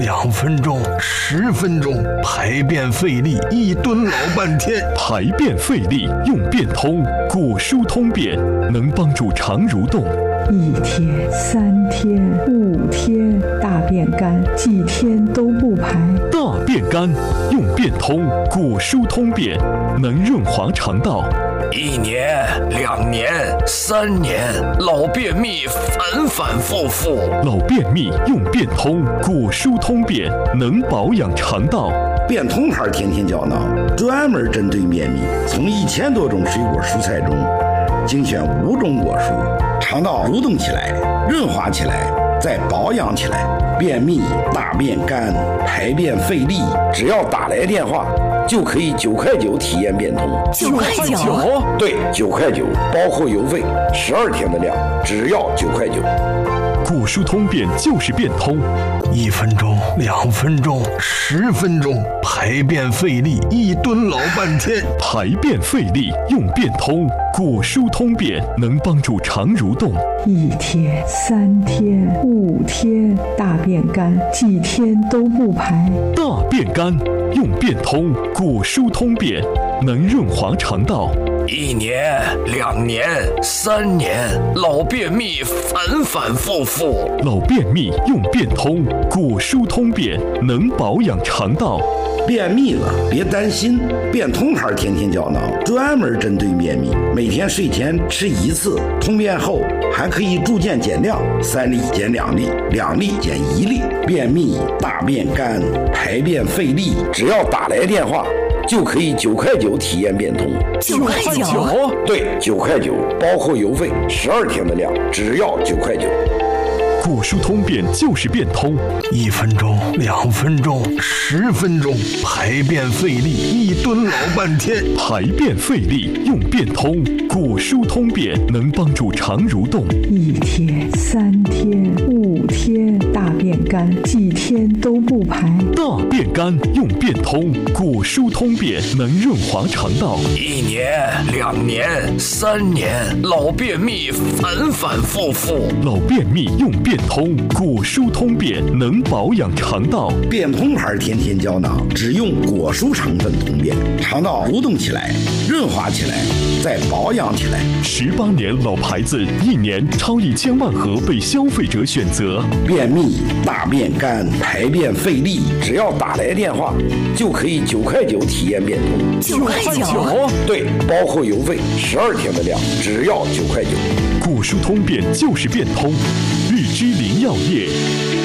2分钟、10分钟，排便费力，1蹲老半天。 排便费力用便通，果蔬通便能帮助肠蠕动。 1天、3天、5天，大便干，几天都不排。 大便干用便通，果蔬通便能润滑肠道。 1年、2年、3年，老便秘反反复复。 老便秘用便通，果蔬通便能保养肠道。 便通牌天天胶囊专门针对便秘，从1000多种水果蔬菜中精选5种果蔬，肠道蠕动起来，润滑起来，再保养起来。便秘、大便干、排便费力，只要打来电话就可以9块9体验便通。 9块9？ 对，9块9，包括邮费，12天的量，只要9块9。 果蔬通便就是便通 ，1分钟、2分钟、10分钟，排便费力，1蹲老半天。 排便费力用便通，果蔬通便能帮助肠蠕动。 1天、3天、5天，大便干，几天都不排。 大便干用便通，果蔬通便能润滑肠道。 1年、2年、3年，老便秘反反复复。 老便秘用便通，果蔬通便能保养肠道。 便秘了别担心，便通牌天天胶囊专门针对便秘，每天睡前吃1次，通便后还可以逐渐减量，3粒减2粒，2粒减1粒。便秘、大便干、排便费力，只要打来电话就可以9块9体验便通。 9块9？ 对，9块9，包括邮费，12天的量，只要9块9。 果蔬通便就是便通 ，1分钟、2分钟、10分钟，排便费力，1蹲老半天。 排便费力用便通，果蔬通便能帮助肠蠕动。 1天、3天、5天，大便干，几天都不排。 大便干用便通，果蔬通便能润滑肠道。 1年、2年、3年，老便秘反反复复。 老便秘用便通，果蔬通便能保养肠道。 便通牌天天胶囊只用果蔬成分通便，肠道蠕动起来，润滑起来，再保养起来。 18年老牌子，1年超1000万盒被消费者选择。 便秘、大便干、排便费力，只要打来电话就可以9块9体验便通。 9块9？ 对，包括邮费，12天的量，只要9块9。 果蔬通便就是便通，日之林药业。